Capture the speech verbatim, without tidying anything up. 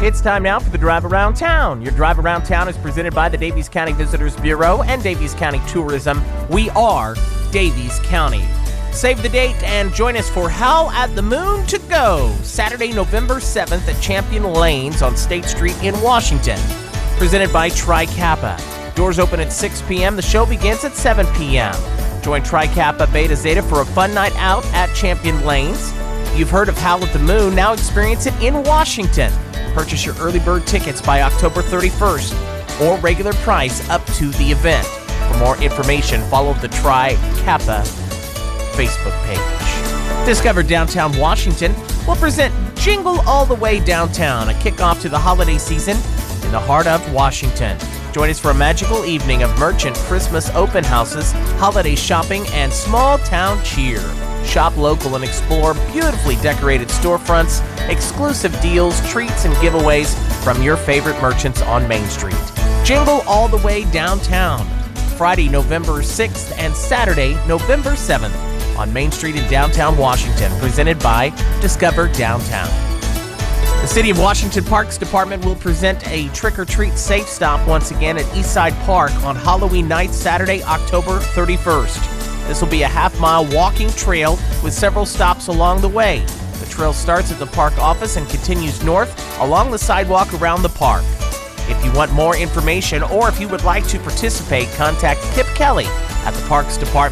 It's time now for the Drive Around Town. Your Drive Around Town is presented by the Daviess County Visitors Bureau and Daviess County Tourism. We are Daviess County. Save the date and join us for Howl at the Moon to Go, Saturday, November seventh at Champion Lanes on State Street in Washington. Presented by Tri Kappa. Doors open at six p.m. The show begins at seven p.m. Join Tri Kappa Beta Zeta for a fun night out at Champion Lanes. You've heard of Howl at the Moon, now experience it in Washington. Purchase your early bird tickets by October thirty-first or regular price up to the event. For more information, follow the Tri Kappa Facebook page. Discover Downtown Washington will present Jingle All the Way Downtown, a kickoff to the holiday season in the heart of Washington. Join us for a magical evening of merchant Christmas open houses, holiday shopping, and small town cheer. Shop local and explore beautifully decorated storefronts, exclusive deals, treats, and giveaways from your favorite merchants on Main Street. Jingle All the Way Downtown, Friday, November sixth and Saturday, November seventh on Main Street in downtown Washington, presented by Discover Downtown. The City of Washington Parks Department will present a trick-or-treat safe stop once again at Eastside Park on Halloween night, Saturday, October thirty-first. This will be a half-mile walking trail with several stops along the way. The trail starts at the park office and continues north along the sidewalk around the park. If you want more information or if you would like to participate, contact Kip Kelly at the Parks Department.